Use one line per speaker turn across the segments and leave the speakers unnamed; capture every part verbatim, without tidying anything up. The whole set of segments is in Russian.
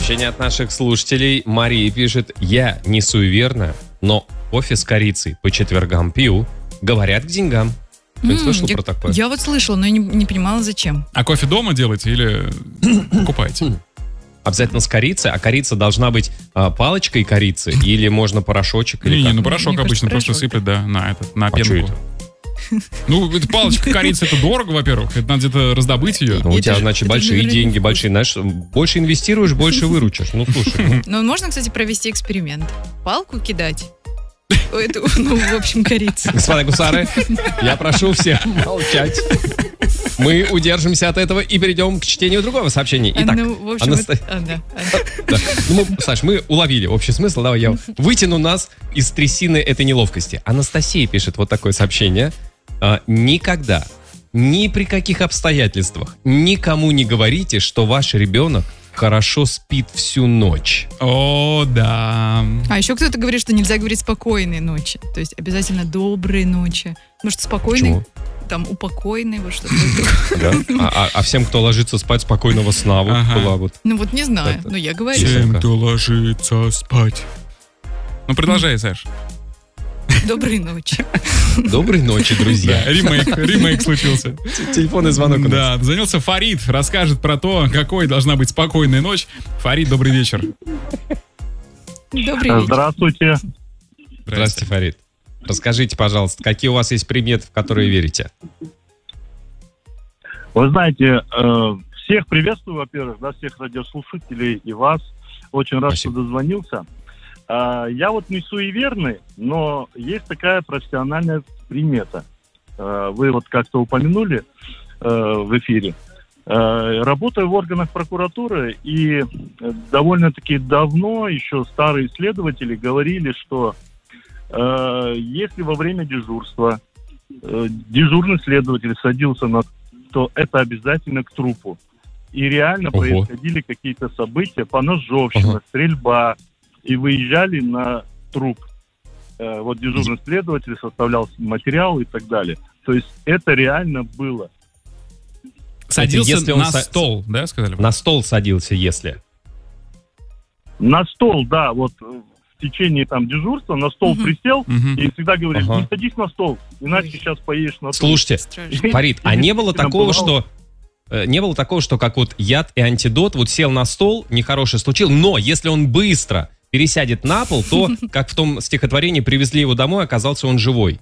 Сообщение от наших слушателей. Мария пишет: я не суеверна, но кофе с корицей по четвергам пью. Говорят, к деньгам. Ты
М,
слышал
я,
про такое?
я вот слышала, но я не, не понимала, зачем.
А кофе дома делаете или покупаете?
Обязательно с корицей, а корица должна быть а, палочкой корицы или можно порошочек? Или
Не, не,
как?
ну порошок
Мне
обычно
кажется,
просто
порошок.
сыплет, да, на, этот, на
А чё
пенку.
это?
Ну, это палочка корицы, это дорого, во-первых. Это надо где-то раздобыть ее.
Ну, у
Это
тебя,
же-
значит,
это же,
большие
наверное,
деньги,
невкусно.
большие, знаешь, больше инвестируешь, больше выручишь. Ну, слушай.
Но можно, кстати, провести эксперимент. Палку кидать. Эту, ну, в общем, корицу.
Господа гусары, я прошу всех молчать. Мы удержимся от этого и перейдем к чтению другого сообщения.
А,
Итак,
ну, в общем,
Анаста-
это- а, да, а.
да. Ну, мы, Саш, мы уловили общий смысл. Давай я вытяну нас из трясины этой неловкости. Анастасия пишет вот такое сообщение. А, никогда, ни при каких обстоятельствах никому не говорите, что ваш ребенок хорошо спит всю ночь.
О, да.
А еще кто-то говорит, что нельзя говорить спокойной ночи. То есть обязательно доброй ночи. Может, спокойной,
Почему?
там, упокойной, вот что-то. такое.
Да? А, а- а всем, кто ложится спать, спокойного сна. Вот
Ага.
была вот.
Ну вот не знаю,
Это-
но я говорю.
Чем?
Всем, кто ложится спать. Ну, продолжай, Саш.
Доброй ночи.
Доброй ночи, друзья.
Да, ремейк, ремейк случился.
Телефонный звонок у нас.
Да, занялся Фарид, расскажет про то, какой должна быть спокойная ночь. Фарид, добрый вечер.
Добрый вечер.
Здравствуйте.
Здравствуйте, Фарид. Расскажите, пожалуйста, какие у вас есть приметы, в которые верите?
Вы знаете, э, всех приветствую, во-первых, да, всех радиослушателей и вас. Очень рад,
Спасибо.
что дозвонился. А, я вот не суеверный, но есть такая профессиональная примета. Э, вы вот как-то упомянули э, в эфире. Э, работаю в органах прокуратуры, и э, довольно-таки давно еще старые следователи говорили, что э, если во время дежурства э, дежурный следователь садился на то это обязательно к трупу. И реально
Ого.
происходили какие-то события, поножовщина,
Ага.
стрельба, и выезжали на труп. Э, вот дежурный следователь составлял материал и так далее. То есть это реально было.
Садился
если он
на
са-
стол, да, сказали?
На стол садился, если.
На стол, да, вот э, в течение там дежурства на стол
Мгм.
присел
Мгм.
и всегда говоришь,
Ага.
не садись на стол, иначе
Ой.
сейчас поедешь на труп.
Слушайте,
Страшно.
Фарид, а не было
Действительно
такого,
бывало.
что э, не было такого, что как вот яд и антидот, вот сел на стол, нехорошее случилось, но если он быстро пересядет на пол, то, как в том стихотворении, привезли его домой, оказался он живой.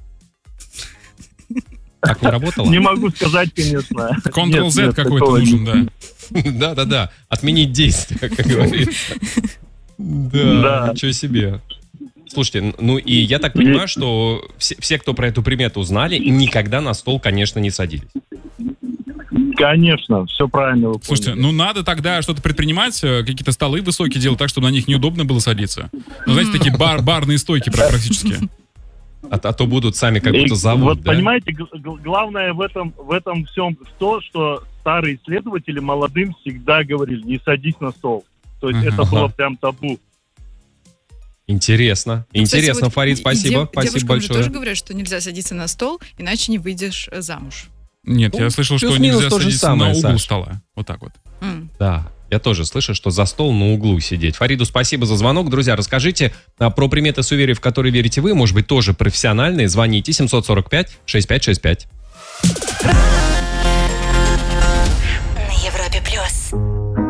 Так не работало?
Не могу сказать, конечно.
Ctrl-Z
Нет, нет,
какой-то
такого
нужен,
не-
да.
Да-да-да, отменить действие, как говорится. Да,
Да.
ничего себе. Слушайте, ну и я так понимаю, что все, все, кто про эту примету узнали, никогда на стол, конечно, не садились.
Конечно, все правильно вы
Слушайте,
поняли.
ну надо тогда что-то предпринимать, э, какие-то столы высокие делать так, чтобы на них неудобно было садиться. Ну, знаете, такие бар, барные стойки прям практически.
А, а то будут сами как
И
будто зовут,
вот
да?
понимаете, г- г- главное в этом, в этом всем то, что старые исследователи молодым всегда говорили, не садись на стол. То есть
Ага.
это было прям табу.
Интересно.
Ну, кстати,
Интересно,
вот
Фарид,
и- и
спасибо.
дев-
Спасибо
девушкам же
большое.
тоже говорят, что нельзя садиться на стол, иначе не выйдешь э, замуж.
Нет,
Ну,
я слышал, что
плюс-минус
нельзя
то же
садиться
самое,
на угол
Саш.
стола. Вот так вот.
М.
Да, я тоже слышу, что за стол на углу сидеть. Фариду спасибо за звонок. Друзья, расскажите а, про приметы суеверий, в которые верите вы. Может быть, тоже профессиональные. Звоните семь сорок пять шестьдесят пять шестьдесят пять.
На Европе плюс.